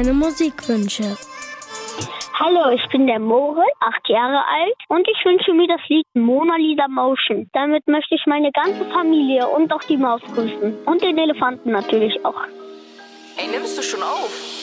deine Musikwünsche. Hallo, ich bin der Moritz, 8 Jahre alt und ich wünsche mir das Lied Mona Lisa Motion. Damit möchte ich meine ganze Familie und auch die Maus grüßen. Und den Elefanten natürlich auch. Ey, nimmst du schon auf?